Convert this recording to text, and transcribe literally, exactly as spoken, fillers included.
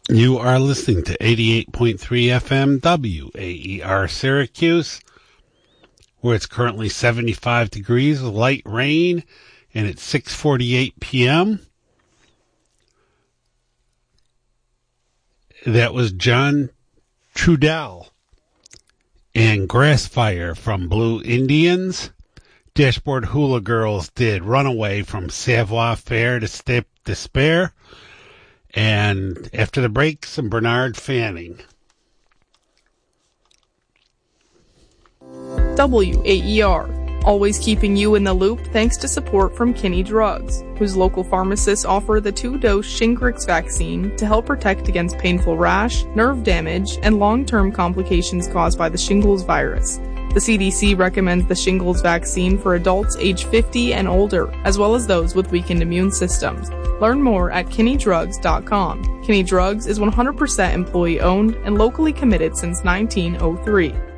You are listening to eighty-eight point three F M W A E R Syracuse, where it's currently seventy-five degrees with light rain, and it's six forty-eight p.m. That was John Trudell and Grassfire from Blue Indians. Dashboard Hula Girls did Runaway from Savoir Faire to Step Despair. And after the break, some Bernard Fanning. W A E R, always keeping you in the loop thanks to support from Kinney Drugs, whose local pharmacists offer the two-dose Shingrix vaccine to help protect against painful rash, nerve damage, and long-term complications caused by the shingles virus. The C D C recommends the shingles vaccine for adults age fifty and older, as well as those with weakened immune systems. Learn more at kinney drugs dot com. Kinney Drugs is one hundred percent employee-owned and locally committed since nineteen oh three.